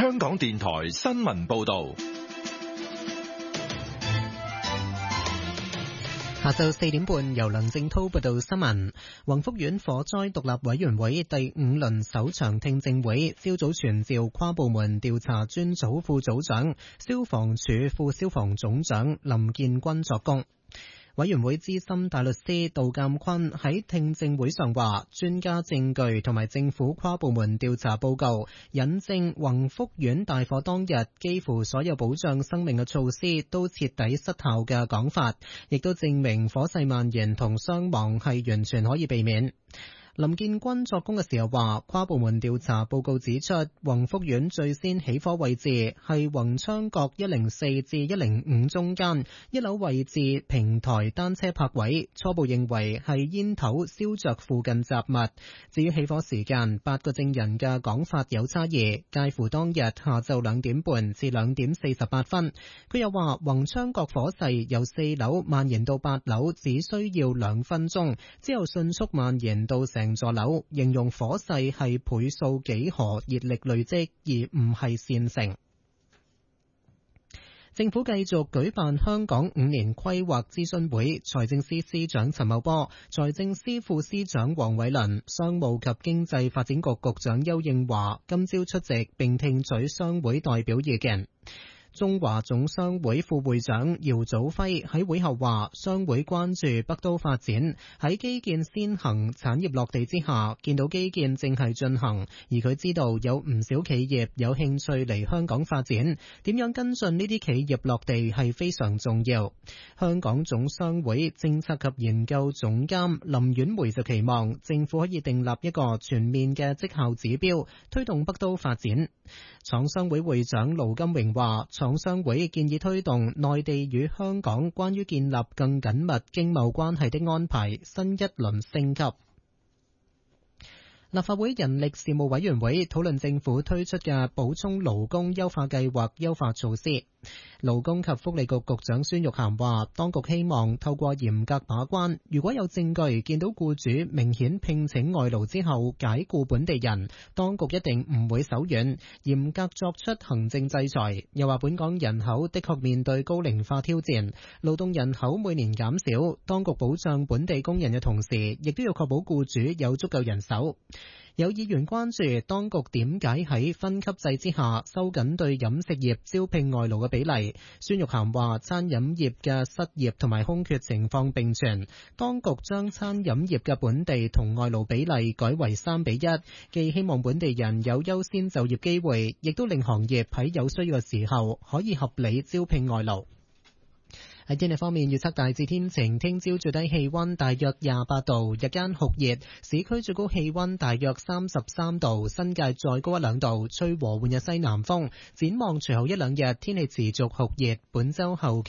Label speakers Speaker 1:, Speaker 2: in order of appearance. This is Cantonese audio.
Speaker 1: 香港電台新聞報道。
Speaker 2: 下晝4點半，由梁正濤報道新聞。宏福苑火災獨立委員會第5輪首場聽證會，朝早傳召跨部門調查專組副組長、消防處副消防總長林建軍作供。委員會資深大律師杜鑑坤喺聽證會上話，專家證據同埋政府跨部門調查報告引證宏福苑大火當日幾乎所有保障生命嘅措施都徹底失效嘅講法，亦都證明火勢蔓延同傷亡係完全可以避免。林建軍作供嘅時候話，跨部門調查報告指出，宏福苑最先起火位置係宏昌閣104至105中間一樓位置平台單車泊位，初步認為係煙頭燒着附近雜物。至於起火時間，8個證人嘅講法有差異，介乎當日下晝2點半至2點48分。佢又話，宏昌閣火勢由4樓蔓延到8樓，只需要2分鐘，之後迅速蔓延到成座樓，形容火勢係倍數幾何熱力累積，而唔係線性。政府繼續舉辦香港5年規劃諮詢會，財政司司長陳茂波、財政司副司長黃偉綸、商務及經濟發展局局長邱應華今朝出席並聽取商會代表意見。中華總商會副會長姚祖輝喺會後話，商會關注北都發展，喺基建先行、產業落地之下，見到基建正係進行，而佢知道有唔少企業有興趣嚟香港發展，點樣跟進呢啲企業落地係非常重要。香港總商會政策及研究總監林婉梅就期望政府可以訂立一個全面嘅績效指標，推動北都發展。廠商會會長盧金榮話，廠商會建議推動內地與香港關於建立更緊密經貿關係的安排新一輪升級。立法會人力事務委員會討論政府推出嘅補充勞工優化計劃優化措施。勞工及福利局局長孫玉菡話，當局希望透過嚴格把關，如果有證據見到僱主明顯聘請外勞之後解僱本地人，當局一定唔會手軟，嚴格作出行政制裁。又話本港人口的確面對高齡化挑戰，勞動人口每年減少，當局保障本地工人嘅同時，亦都要確保僱主有足夠人手。有議員關注當局點解喺分級制之下收緊對飲食業招聘外勞嘅比例。孫玉菡話，餐飲業嘅失業同埋空缺情況並存，當局將餐飲業嘅本地同外勞比例改為3:1，既希望本地人有優先就業機會，亦都令行業喺有需要嘅時候可以合理招聘外勞。喺天氣方面，預測大致天晴，聽朝最低氣溫大約28度，日間酷熱，市區最高氣溫大約33度，新界再高1-2度，吹和緩嘅西南風。展望隨後1-2日天氣持續酷熱，本周後期